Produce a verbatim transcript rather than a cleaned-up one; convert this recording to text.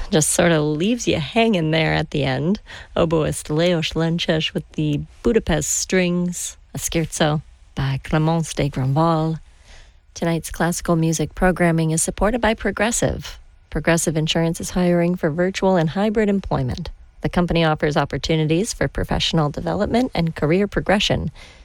just sort of leaves you hanging there at the end. Oboist Leos Lenches with the Budapest Strings, a scherzo by Clémence de Grandval. Tonight's classical music programming is supported by Progressive. Progressive Insurance is hiring for virtual and hybrid employment. The company offers opportunities for professional development and career progression.